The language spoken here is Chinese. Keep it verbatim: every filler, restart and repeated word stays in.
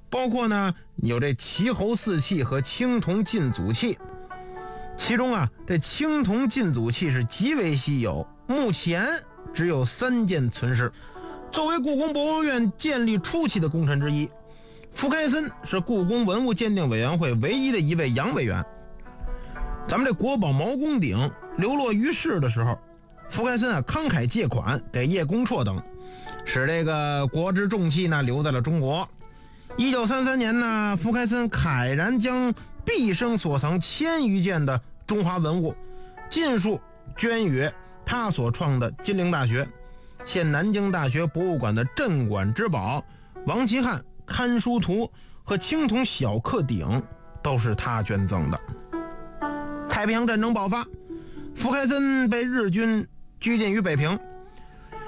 包括呢有这齐侯四器和青铜进祖器，其中啊这青铜进祖器是极为稀有，目前只有三件存世。作为故宫博物院建立初期的功臣之一，福开森是故宫文物鉴定委员会唯一的一位洋委员。咱们这国宝毛公鼎流落于世的时候，福开森啊慷慨借款给叶公绰等，使这个国之重器呢留在了中国。一九三三年呢，福开森慨然将毕生所藏千余件的中华文物尽数捐予他所创的金陵大学。现南京大学博物馆的镇馆之宝王其汉刊书图和青铜小刻鼎都是他捐赠的。太平洋战争爆发，福开森被日军拘禁于北平，